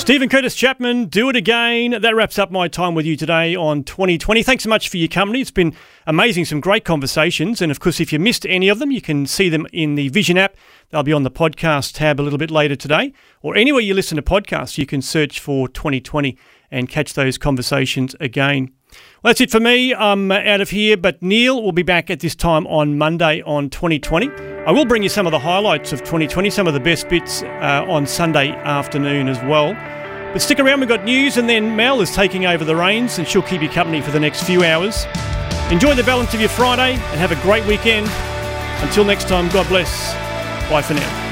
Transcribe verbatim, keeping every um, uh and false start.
Stephen Curtis Chapman, Do It Again. That wraps up my time with you today on twenty twenty. Thanks so much for your company. It's been amazing, some great conversations. And of course, if you missed any of them, you can see them in the Vision app. They'll be on the podcast tab a little bit later today. Or anywhere you listen to podcasts, you can search for twenty twenty and catch those conversations again. Well, that's it for me. I'm out of here, but Neil will be back at this time on Monday on twenty twenty. I will bring you some of the highlights of twenty twenty, some of the best bits uh, on Sunday afternoon as well. But stick around, we've got news, and then Mel is taking over the reins and she'll keep you company for the next few hours. Enjoy the balance of your Friday and have a great weekend. Until next time, God bless. Bye for now.